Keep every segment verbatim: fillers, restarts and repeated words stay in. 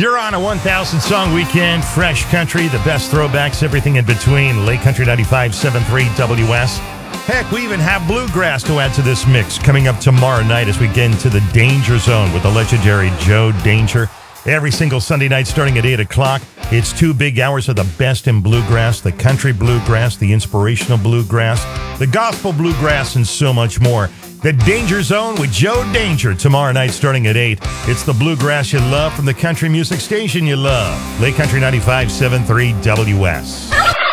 You're on a one thousand song weekend, fresh country, the best throwbacks, everything in between. Lake Country ninety-five point seven three W S. Heck, we even have bluegrass to add to this mix coming up tomorrow night as we get into the Danger Zone with the legendary Joe Danger. Every single Sunday night starting at eight o'clock. It's two big hours of the best in bluegrass, the country bluegrass, the inspirational bluegrass, the gospel bluegrass, and so much more. The Danger Zone with Joe Danger tomorrow night starting at eight. It's the bluegrass you love from the country music station you love. Lake Country ninety-five point seven three W S.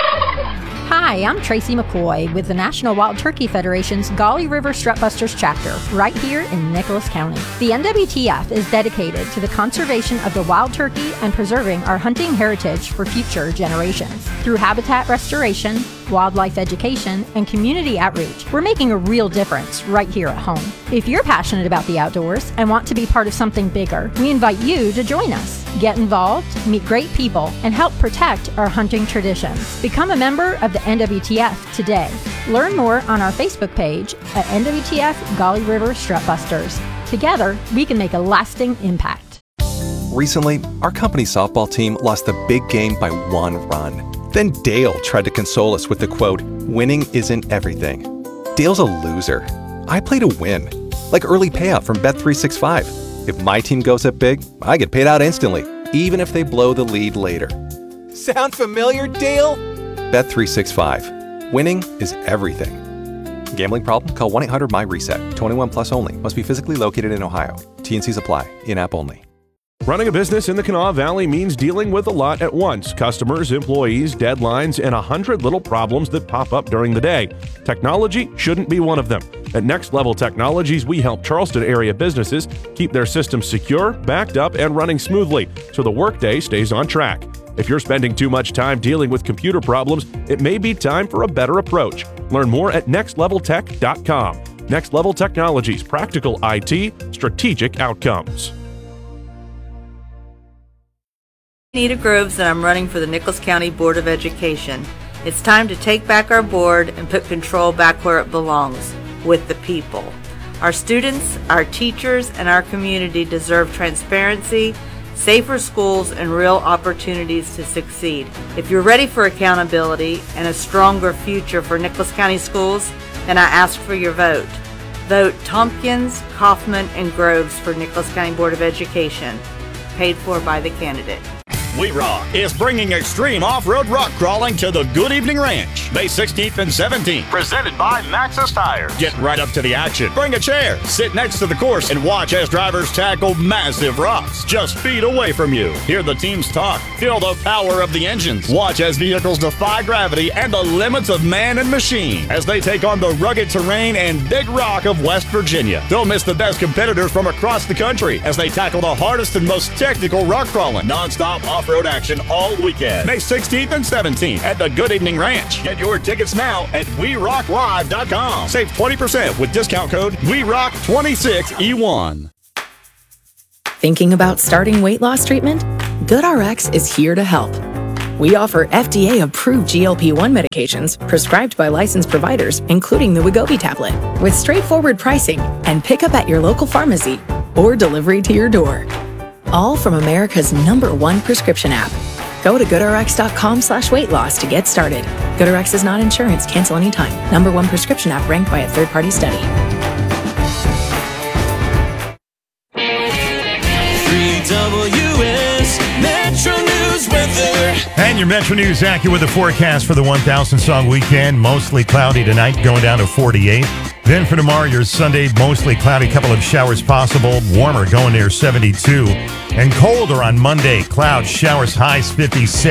Hi, I'm Tracy McCoy with the National Wild Turkey Federation's Gauley River Strutbusters chapter right here in Nicholas County. The N W T F is dedicated to the conservation of the wild turkey and preserving our hunting heritage for future generations. Through habitat restoration, wildlife education, and community outreach, we're making a real difference right here at home. If you're passionate about the outdoors and want to be part of something bigger, we invite you to join us. Get involved, meet great people, and help protect our hunting traditions. Become a member of the N W T F today. Learn more on our Facebook page at N W T F Gauley River Strutbusters. Together, we can make a lasting impact. Recently, our company softball team lost the big game by one run. Then Dale tried to console us with the quote, "Winning isn't everything." Dale's a loser. I play to win, like early payout from Bet three sixty-five. If my team goes up big, I get paid out instantly, even if they blow the lead later. Sound familiar, Dale? Bet three sixty-five. Winning is everything. Gambling problem? Call one eight hundred M Y reset. twenty-one plus only. Must be physically located in Ohio. T and Cs apply. In-app only. Running a business in the Kanawha Valley means dealing with a lot at once. Customers, employees, deadlines, and a hundred little problems that pop up during the day. Technology shouldn't be one of them. At Next Level Technologies, we help Charleston area businesses keep their systems secure, backed up, and running smoothly so the workday stays on track. If you're spending too much time dealing with computer problems, it may be time for a better approach. Learn more at next level tech dot com. Next Level Technologies, practical I T, strategic outcomes. Anita Groves, and I'm running for the Nicholas County Board of Education. It's time to take back our board and put control back where it belongs, with the people. Our students, our teachers, and our community deserve transparency, safer schools, and real opportunities to succeed. If you're ready for accountability and a stronger future for Nicholas County schools, then I ask for your vote. Vote Tompkins, Kaufman, and Groves for Nicholas County Board of Education. Paid for by the candidate. We Rock is bringing extreme off-road rock crawling to the Good Evening Ranch, May sixteenth and seventeenth. Presented by Maxxis Tires. Get right up to the action. Bring a chair, sit next to the course, and watch as drivers tackle massive rocks just feet away from you. Hear the teams talk. Feel the power of the engines. Watch as vehicles defy gravity and the limits of man and machine as they take on the rugged terrain and big rock of West Virginia. Don't miss the best competitors from across the country as they tackle the hardest and most technical rock crawling. Non-stop off Off-road action all weekend. May sixteenth and seventeenth at the Good Evening Ranch. Get your tickets now at we rock live dot com. Save twenty percent with discount code we rock twenty-six E one. Thinking about starting weight loss treatment? GoodRx is here to help. We offer F D A-approved G L P one medications prescribed by licensed providers, including the Wegovy tablet, with straightforward pricing and pickup at your local pharmacy or delivery to your door. All from America's number one prescription app. Go to goodrx.com slash weight loss to get started. GoodRx is not insurance. Cancel anytime. Number one prescription app ranked by a third-party study. three W S Metro News weather. And your Metro News accurate with the forecast for the one thousand song weekend. Mostly cloudy tonight, going down to forty-eight. Then for tomorrow, your Sunday, mostly cloudy, couple of showers possible. Warmer, going near seventy-two. And colder on Monday, clouds, showers, highs fifty-six.